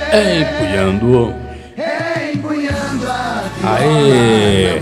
Empunhando. Empunhando a Aê!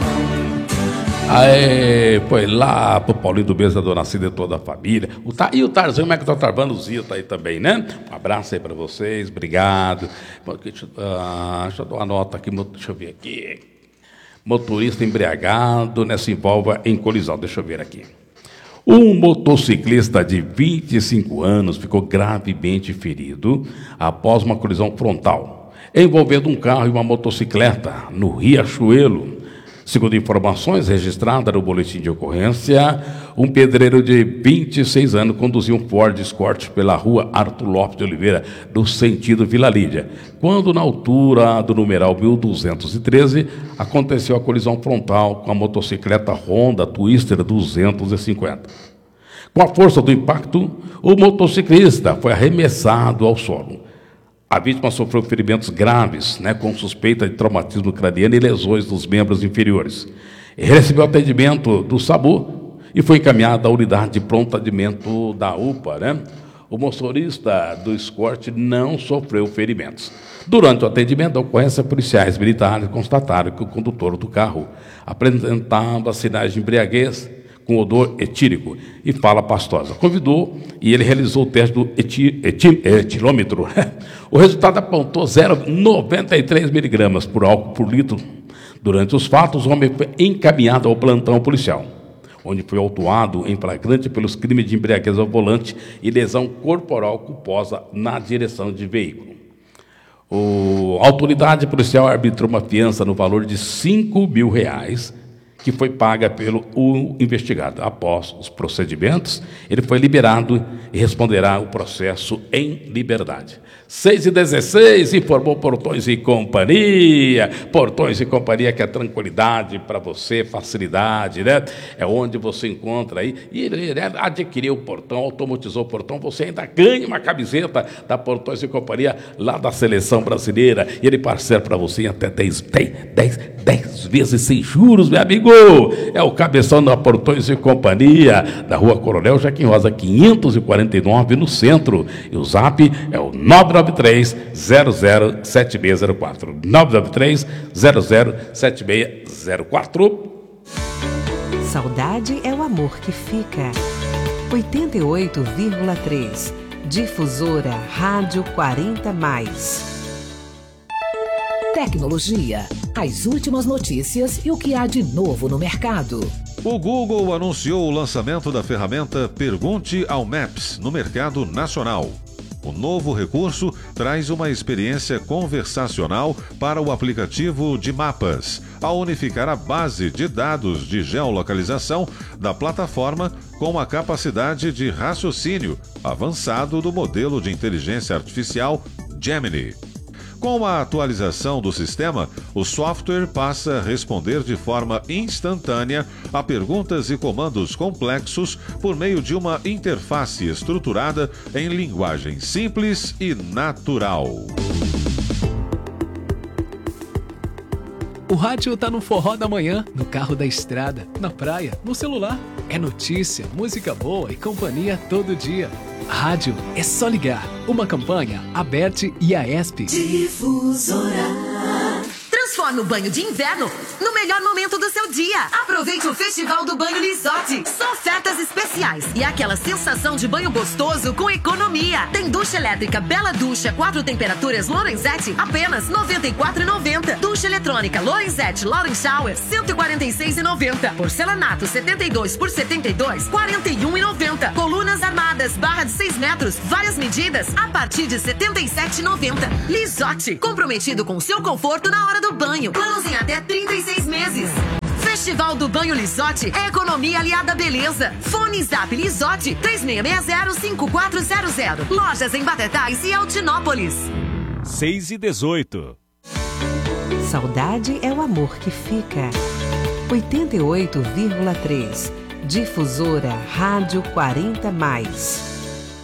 Aê! Foi lá pro Paulinho do Beza, Dona Cida e toda a família. E o Tarzan, como é que tá travando? O Zio tá aí também, né? Um abraço aí pra vocês, obrigado. Deixa eu dar uma nota aqui, deixa eu ver aqui. Motorista embriagado, né, se envolve em colisão. Deixa eu ver aqui. Um motociclista de 25 anos ficou gravemente ferido após uma colisão frontal, envolvendo um carro e uma motocicleta no Riachuelo. Segundo informações registradas no boletim de ocorrência, um pedreiro de 26 anos conduziu um Ford Escort pela rua Arthur Lopes de Oliveira, no sentido Vila Lídia, quando, na altura do numeral 1213, aconteceu a colisão frontal com a motocicleta Honda Twister 250. Com a força do impacto, o motociclista foi arremessado ao solo. A vítima sofreu ferimentos graves, com suspeita de traumatismo craniano e lesões dos membros inferiores. Ele recebeu atendimento do SAMU e foi encaminhado à unidade de pronto atendimento da UPA. O motorista do Escort não sofreu ferimentos. Durante o atendimento da ocorrência, policiais militares constataram que o condutor do carro apresentava sinais de embriaguez, com odor etílico e fala pastosa. Convidou e ele realizou o teste do etilômetro. O resultado apontou 0,93 miligramas por álcool por litro. Durante os fatos, o homem foi encaminhado ao plantão policial, onde foi autuado em flagrante pelos crimes de embriaguez ao volante e lesão corporal culposa na direção de veículo. A autoridade policial arbitrou uma fiança no valor de R$5.000, que foi paga pelo investigado. Após os procedimentos, ele foi liberado e responderá o processo em liberdade. 6h16, informou Portões e Companhia. Portões e Companhia, que é tranquilidade para você, facilidade, É onde você encontra aí. E ele adquiriu o portão, automatizou o portão, você ainda ganha uma camiseta da Portões e Companhia, lá da Seleção Brasileira. E ele parcela para você em até 10 vezes sem juros, meu amigo. É o cabeção da Portões e Companhia, da Rua Coronel Joaquim Rosa, 549, no centro. E o zap é o 993-007604. 993-007604. Saudade é o amor que fica. 88,3. Difusora Rádio 40+. Tecnologia, as últimas notícias e o que há de novo no mercado. O Google anunciou o lançamento da ferramenta Pergunte ao Maps no mercado nacional. O novo recurso traz uma experiência conversacional para o aplicativo de mapas, ao unificar a base de dados de geolocalização da plataforma com a capacidade de raciocínio avançado do modelo de inteligência artificial Gemini. Com a atualização do sistema, o software passa a responder de forma instantânea a perguntas e comandos complexos por meio de uma interface estruturada em linguagem simples e natural. O rádio tá no forró da manhã, no carro da estrada, na praia, no celular. É notícia, música boa e companhia todo dia. Rádio é só ligar. Uma campanha, Aberte e Aesp. Difusora. Transforme o banho de inverno no melhor momento do seu dia. Aproveite o Festival do Banho Lisotti. São ofertas especiais e aquela sensação de banho gostoso com economia. Tem ducha elétrica Bela Ducha 4 temperaturas Lorenzetti, apenas R$ 94,90. Ducha eletrônica Lorenzetti Lauren Shower, R$ 146,90. Porcelanato 72 por 72, R$ 41,90. Colunas armadas, barra de 6 metros, várias medidas, a partir de R$ 77,90. Lisotti, comprometido com seu conforto na hora do banho. Planos em até 36 meses. Festival do Banho Lisotti é economia aliada à beleza. Fone Zap Lisotti 3660-5400. Lojas em Batatais e Altinópolis. 6h18. Saudade é o amor que fica. 88,3. Difusora Rádio 40+.